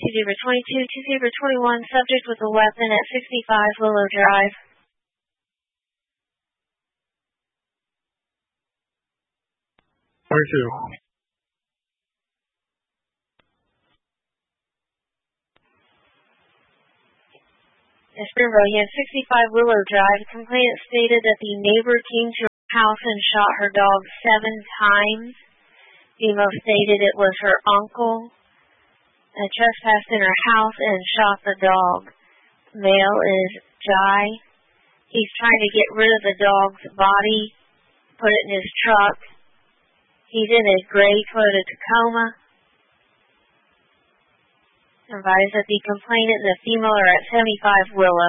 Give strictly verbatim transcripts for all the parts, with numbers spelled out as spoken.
zero twenty-two to zero twenty-one, subject with a weapon at sixty-five Willow Drive. twenty-two. In Springboro, he has sixty-five Willow Drive. The complainant stated that the neighbor came to her house and shot her dog seven times. Female stated it was her uncle that trespassed in her house and shot the dog. Male is Jai. He's trying to get rid of the dog's body, put it in his truck. He's in a gray Toyota Tacoma. Advised that the complainant and the female are at seventy-five Willow.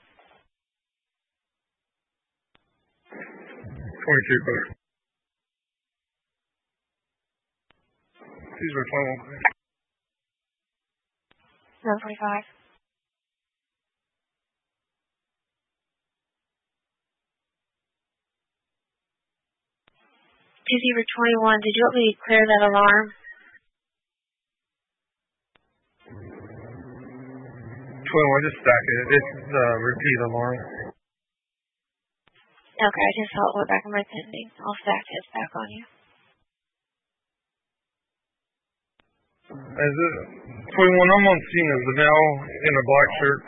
twenty-two, please. These were twenty-one, please. one forty-five. two zero twenty-one, did you want me to clear that alarm? twenty-one, just stack it. It's the uh, repeat alarm. Okay, I just saw it went back in my pending. I'll stack it back on you. Is it twenty-one? I'm on scene as the male in a black shirt.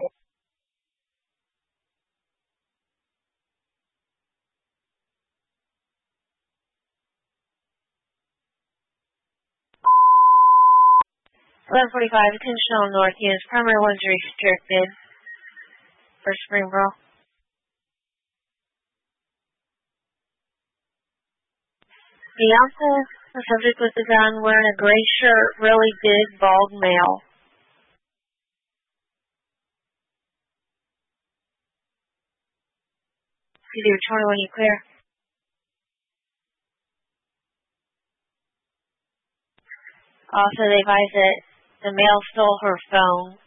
eleven forty-five, attention on North units. Primary ones restricted for Springboro. Bianca, the subject with the gun, wearing a gray shirt, really big, bald male. zero twenty-one, you clear? Also, they advise that the male stole her phone.